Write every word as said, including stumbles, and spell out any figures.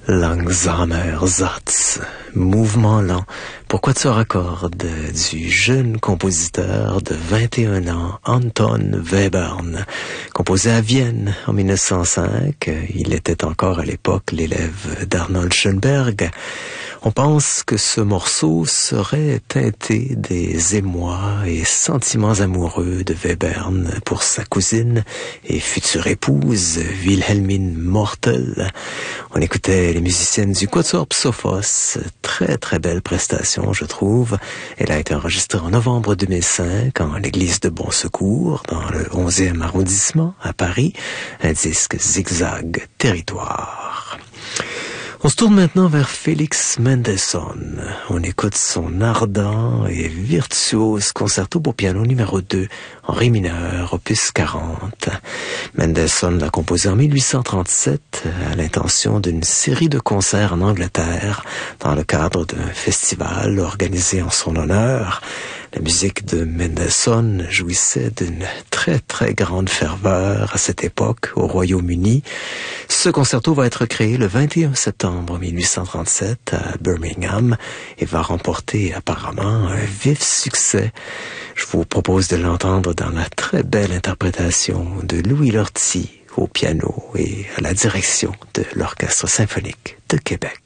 Langsamer Satz, mouvement lent, pour quatuor à cordes du jeune compositeur de vingt et un ans, Anton Webern, composé à Vienne en mille neuf cent cinq. Il était encore à l'époque l'élève d'Arnold Schoenberg. On pense que ce morceau serait teinté des émois et sentiments amoureux de Webern pour sa cousine et future épouse, Wilhelmine Mortel. On écoutait les musiciennes du Quatuor Psophos. Très très belle prestation, je trouve. Elle a été enregistrée en novembre deux mille cinq en l'église de Bon Secours, dans le onzième arrondissement, à Paris. Un disque zigzag territoire. On se tourne maintenant vers Félix Mendelssohn. On écoute son ardent et virtuose concerto pour piano numéro deux en ré mineur, opus quarante. Mendelssohn l'a composé en mille huit cent trente-sept à l'intention d'une série de concerts en Angleterre dans le cadre d'un festival organisé en son honneur. La musique de Mendelssohn jouissait d'une très très grande ferveur à cette époque au Royaume-Uni. Ce concerto va être créé le vingt et un septembre mille huit cent trente-sept à Birmingham et va remporter apparemment un vif succès. Je vous propose de l'entendre dans la très belle interprétation de Louis Lortie au piano et à la direction de l'Orchestre symphonique de Québec.